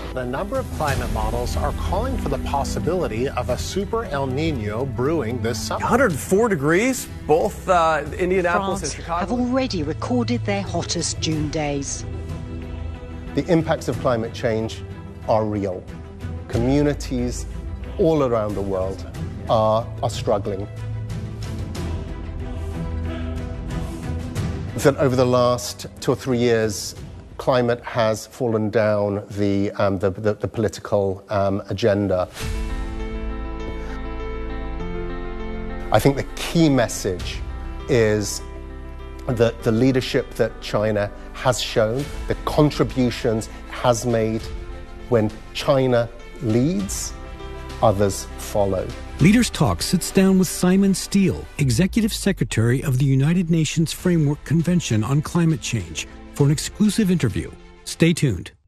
A number of climate models are calling for the possibility of a super El Nino brewing this summer. 104 degrees, both Indianapolis France and Chicago have already recorded their hottest June days. The impacts of climate change are real. Communities all around the world are struggling. That over the last 2 or 3 years, climate has fallen down the political agenda. I think the key message is that the leadership that China has shown, the contributions it has made. When China leads, others follow. Leaders Talk sits down with Simon Steele, Executive Secretary of the United Nations Framework Convention on Climate Change, for an exclusive interview. Stay tuned.